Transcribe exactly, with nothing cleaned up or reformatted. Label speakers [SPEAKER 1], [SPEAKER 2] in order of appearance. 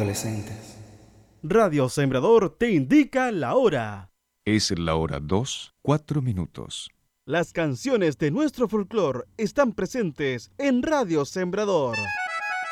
[SPEAKER 1] adolescentes.
[SPEAKER 2] Radio Sembrador te indica la hora.
[SPEAKER 3] Es la hora dos, cuatro minutos.
[SPEAKER 2] Las canciones de nuestro folclore están presentes en Radio Sembrador.